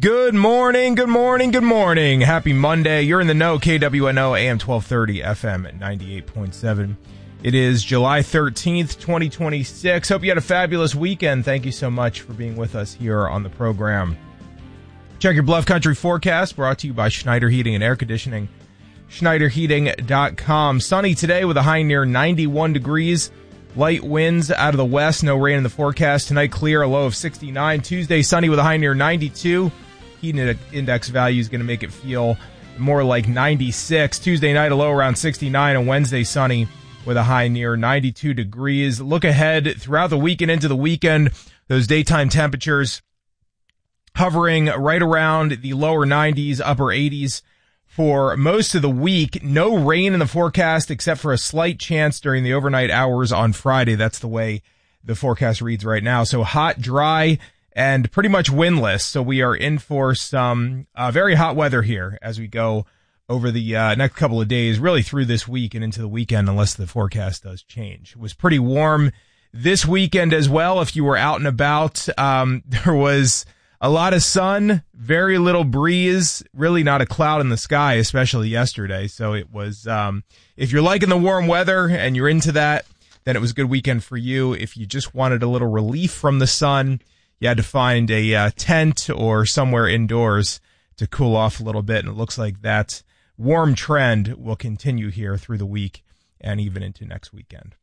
Good morning, good morning, good morning. Happy Monday. You're in the know. KWNO AM 1230 FM at 98.7. It is July 13th, 2026. Hope you had a fabulous weekend. Thank you so much for being with us here on the program. Check your Bluff Country forecast, brought to you by Schneider Heating and Air Conditioning. SchneiderHeating.com. Sunny today with a high near 91 degrees. Light winds out of the west. No rain in the forecast. Tonight clear, a low of 69. Tuesday sunny with a high near 92. Heat index value is going to make it feel more like 96. Tuesday night a low around 69. And Wednesday sunny with a high near 92 degrees. Look ahead throughout the weekend into the weekend. Those daytime temperatures hovering right around the lower 90s, upper 80s. For most of the week, no rain in the forecast except for a slight chance during the overnight hours on Friday. That's the way the forecast reads right now. So hot, dry, and pretty much windless. So we are in for some very hot weather here as we go over the next couple of days, really through this week and into the weekend, unless the forecast does change. It was pretty warm this weekend as well. If you were out and about, there was a lot of sun, very little breeze, really not a cloud in the sky, especially yesterday. So it was, if you're liking the warm weather and you're into that, then it was a good weekend for you. If you just wanted a little relief from the sun, you had to find a tent or somewhere indoors to cool off a little bit. And it looks like that warm trend will continue here through the week and even into next weekend.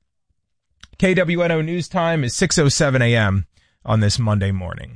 KWNO News Time is 6:07 a.m. on this Monday morning.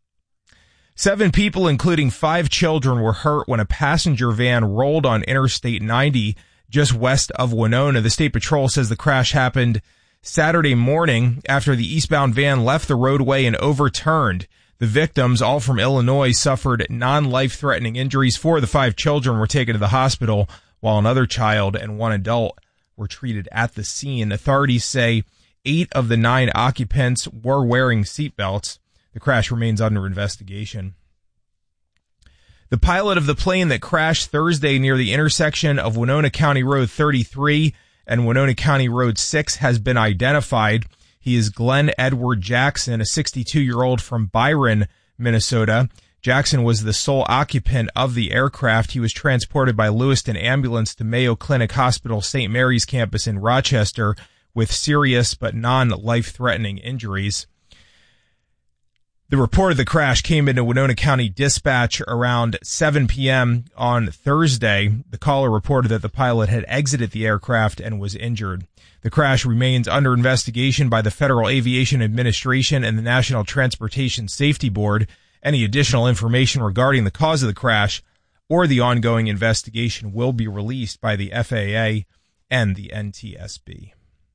7 people, including 5 children, were hurt when a passenger van rolled on Interstate 90 just west of Winona. The State Patrol says the crash happened Saturday morning after the eastbound van left the roadway and overturned. The victims, all from Illinois, suffered non-life-threatening injuries. 4 of the 5 children were taken to the hospital, while another child and 1 adult were treated at the scene. Authorities say 8 of the 9 occupants were wearing seatbelts. The crash remains under investigation. The pilot of the plane that crashed Thursday near the intersection of Winona County Road 33 and Winona County Road 6 has been identified. He is Glenn Edward Jackson, a 62-year-old from Byron, Minnesota. Jackson was the sole occupant of the aircraft. He was transported by Lewiston Ambulance to Mayo Clinic Hospital St. Mary's campus in Rochester with serious but non-life-threatening injuries. The report of the crash came into Winona County Dispatch around 7 p.m. on Thursday. The caller reported that the pilot had exited the aircraft and was injured. The crash remains under investigation by the Federal Aviation Administration and the National Transportation Safety Board. Any additional information regarding the cause of the crash or the ongoing investigation will be released by the FAA and the NTSB.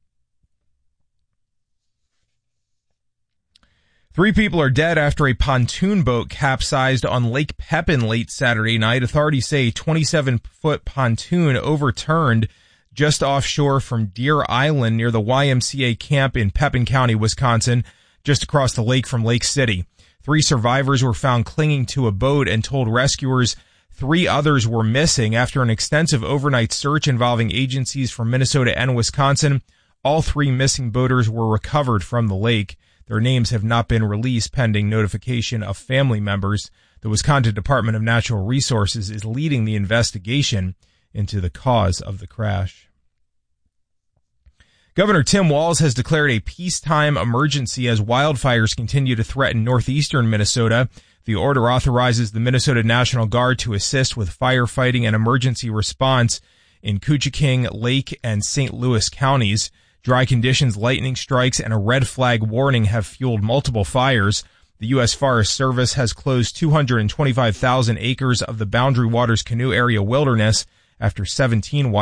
3 people are dead after a pontoon boat capsized on Lake Pepin late Saturday night. Authorities say a 27-foot pontoon overturned just offshore from Deer Island near the YMCA camp in Pepin County, Wisconsin, just across the lake from Lake City. 3 survivors were found clinging to a boat and told rescuers 3 others were missing. After an extensive overnight search involving agencies from Minnesota and Wisconsin, all 3 missing boaters were recovered from the lake. Their names have not been released pending notification of family members. The Wisconsin Department of Natural Resources is leading the investigation into the cause of the crash. Governor Tim Walz has declared a peacetime emergency as wildfires continue to threaten northeastern Minnesota. The order authorizes the Minnesota National Guard to assist with firefighting and emergency response in Couchiking, Lake, and St. Louis counties. Dry conditions, lightning strikes, and a red flag warning have fueled multiple fires. The U.S. Forest Service has closed 225,000 acres of the Boundary Waters Canoe Area wilderness after 17